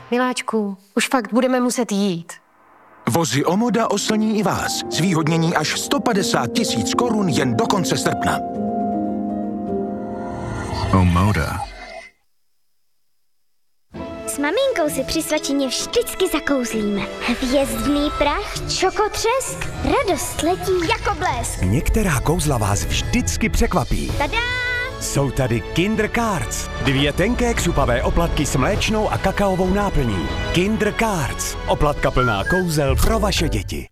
Miláčku, už fakt budeme muset jít. Vozy Omoda oslní i vás. Zvýhodnění až 150 000 korun jen do konce srpna. Omoda. S maminkou si při svačině vždycky zakouzlíme. Hvězdný prach, čokotřesk, radost letí jako blesk. Některá kouzla vás vždycky překvapí. Tada! Jsou tady Kinder Cards. 2 tenké křupavé oplatky s mléčnou a kakaovou náplní. Kinder Cards. Oplatka plná kouzel pro vaše děti.